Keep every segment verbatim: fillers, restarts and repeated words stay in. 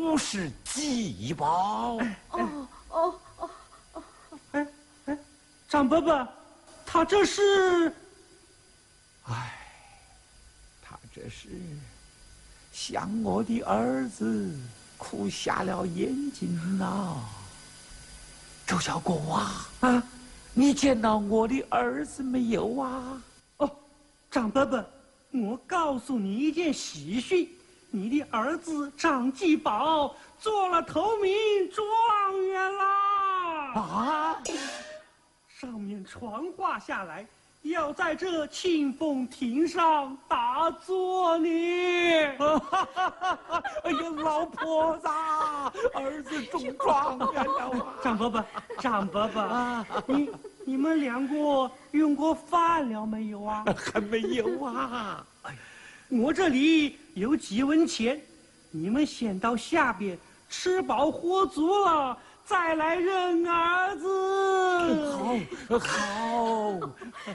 不是祭宝。 哦哦哦哦！ 哎哎，张伯伯，他这是…… 哎，他这是想我的儿子哭瞎了眼睛呐！周小果啊啊，你见到我的儿子没有啊？ 哦，张伯伯，我告诉你一件喜讯，你的儿子张继宝做了头名状元啦！ 啊！ 上面传话下来，要在这庆丰亭上打坐呢。 哎呀，老婆子，儿子中状元了！ 张伯伯，张伯伯， 啊， 你你们两个用过饭了没有啊？ 还没有啊！ 哎，我这里有几文钱，你们先到下边吃饱喝足了，再来认儿子。 好，好。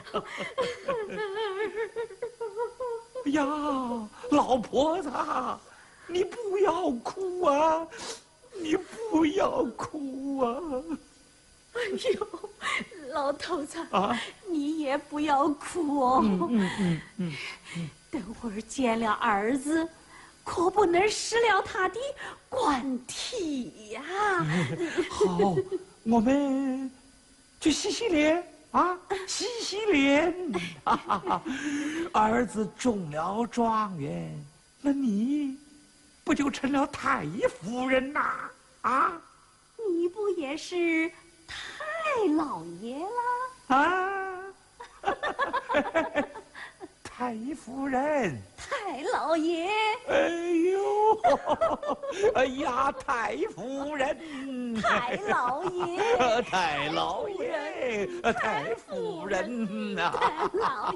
哎呀，老婆子，你不要哭啊！你不要哭啊！ 哎呦，老头子啊， 你也不要哭哦。 嗯嗯嗯嗯， 等会儿见了儿子，可不能失了他的官体呀。 好，我们去洗洗脸啊，洗洗脸。哈哈哈，儿子中了状元，那你不就成了太夫人呐？啊？ 你不也是太老爷了？ 啊！太夫人， 太老爷， 哎呦，哎呀，太夫人， 太老爷， 太老爷，太夫人呐、 太老爷。